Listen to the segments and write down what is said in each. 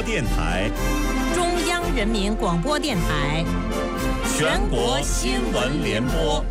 电台、 中央人民广播电台、 全国新闻联播。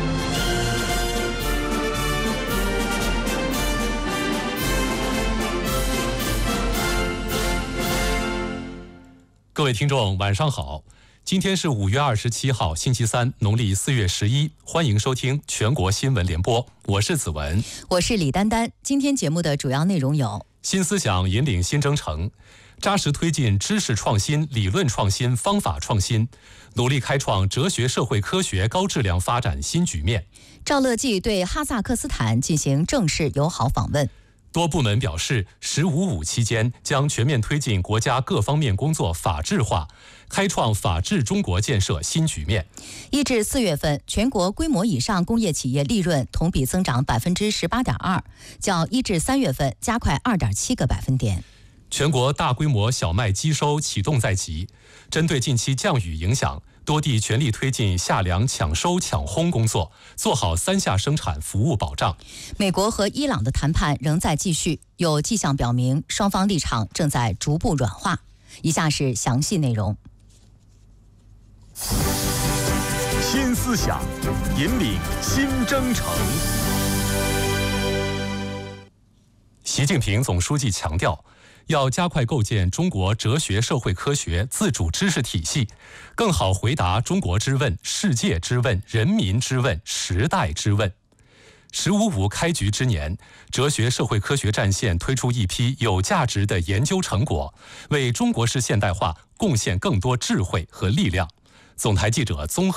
各位听众，晚上好。今天是5月27号，星期三，农历4月11。欢迎收听全国新闻联播，我是子文， 我是李丹丹。今天节目的主要内容有： 新思想引领新征程，扎实推进知识创新、理论创新、方法创新，努力开创哲学社会科学高质量发展新局面。 赵乐际对哈萨克斯坦进行正式友好访问。 多部门表示，“15+5”期间将全面推进国家各方面工作法治化，开创法治中国建设新局面。 1至4月份，全国规模以上工业企业利润同比增长18.2%，较1至3月份加快2.7个百分点。 全国大规模小麦机收启动在即，针对近期降雨影响，多地全力推进夏粮抢收抢烘工作，做好3下生产服务保障。 美国和伊朗的谈判仍在继续，有迹象表明双方立场正在逐步软化。以下是详细内容。 新思想引领新征程。 习近平总书记强调，要加快构建中国哲学社会科学自主知识体系，更好回答中国之问、世界之问、人民之问、时代之问。“15+5”开局之年，哲学社会科学战线推出一批有价值的研究成果，为中国式现代化贡献更多智慧和力量。总台记者综合